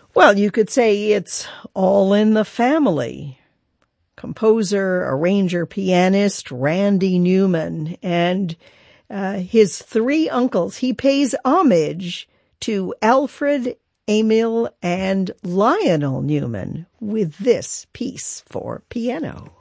Well, you could say it's all in the family. Composer, arranger, pianist Randy Newman and his three uncles. He pays homage to Alfred, Emil, and Lionel Newman with this piece for piano.